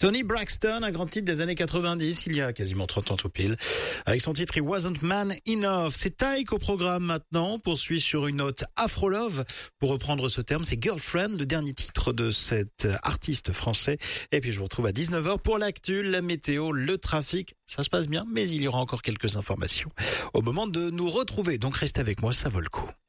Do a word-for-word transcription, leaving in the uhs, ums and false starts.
Tony Braxton, un grand titre des années quatre-vingt-dix, il y a quasiment trente ans tout pile. Avec son titre It Wasn't Man Enough. C'est Tyke au programme maintenant. On poursuit sur une note Afro-Love. Pour reprendre ce terme, c'est Girlfriend, le dernier titre de cet artiste français. Et puis je vous retrouve à dix-neuf heures pour l'actu, la météo, le trafic. Ça se passe bien, mais il y aura encore quelques informations au moment de nous retrouver. Donc restez avec moi, ça vaut le coup.